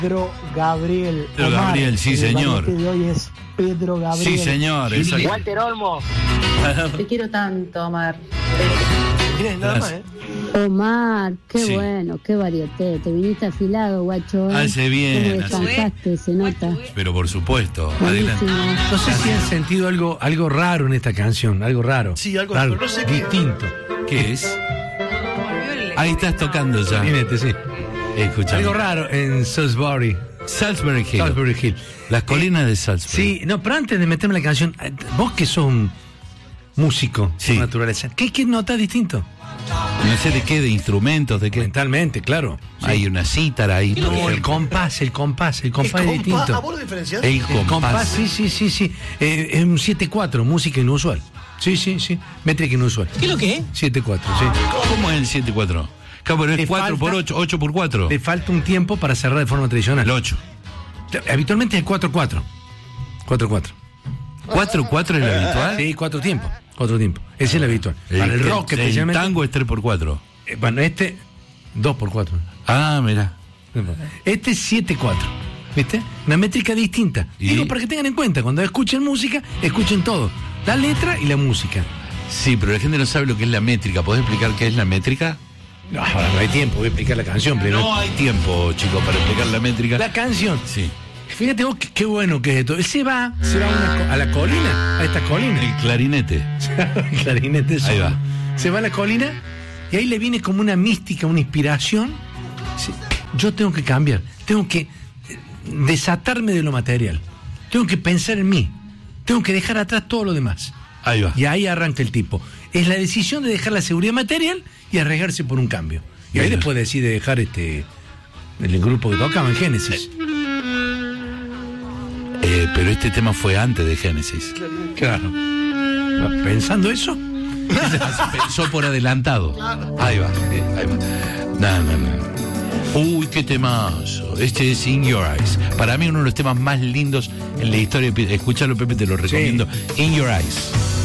Pedro Gabriel. Pedro Gabriel, sí, señor. El de hoy es Pedro Gabriel. Sí, señor. Walter Olmo. Te quiero tanto, Omar. Tienes nada más, Omar, qué Sí. bueno, qué varieté. Te viniste afilado, guacho. Hace bien, Cómo descansaste, se nota. Pero por supuesto, adelante. Buenísimo. No sé si han sentido algo raro en esta canción, algo raro. Sí, algo raro, no sé qué. distinto. ¿Qué es? Ahí estás tocando ya. Fíjate, sí. Escucha. Algo raro en Salisbury Salisbury Hill. Las colinas de Salisbury. Sí, no, pero antes de meterme en la canción, vos que sos un músico Sí. por naturaleza, ¿qué notas distinto? No sé de qué, de instrumentos, de qué. Mentalmente, claro. Sí. Hay una cítara ahí. por No, el ejemplo. compás es distinto. ¿A vos lo diferenciás? El El compás, compás. sí. Es un 7/4, música inusual. Sí. Métrica inusual. ¿Qué es lo que es? 7/4, sí. ¿Cómo es el 7/4? Claro, pero Le es 4x8, 8x4. Le falta un tiempo para cerrar de forma tradicional. El 8. Habitualmente es 4/4. 4/4. 4x4 es la habitual. Sí, 4 tiempos. Ese es el habitual. Para el rock, el especialmente. tango es 3x4. Bueno, 2/4. Ah, mira. Este es 7/4. ¿Viste? Una métrica distinta. ¿Y? Digo, para que tengan en cuenta, cuando escuchen música, escuchen todo. La letra y la música. Sí, pero la gente no sabe lo que es la métrica. ¿Podés explicar qué es la métrica? No, ahora no hay tiempo, voy a explicar la canción primero. No hay tiempo, chicos, para explicar la métrica. La canción. Sí. Fíjate vos qué bueno que es esto. Él se va a la colina, a esta colina. El clarinete. El clarinete Ahí va. Se va a la colina y ahí le viene como una mística, una inspiración. Sí, yo tengo que cambiar, tengo que desatarme de lo material, tengo que pensar en mí, tengo que dejar atrás todo lo demás. Ahí va. Y ahí arranca el tipo. Es la decisión de dejar la seguridad material y arriesgarse por un cambio. Y ahí Bien. después decide dejar el grupo que tocaba en Génesis. Pero este tema fue antes de Génesis. Claro. Pensando eso. Pensó por adelantado. Ahí va. No. Uy, qué temazo. Este es In Your Eyes. Para mí uno de los temas más lindos en la historia. Escúchalo, Pepe, te lo recomiendo. In Your Eyes.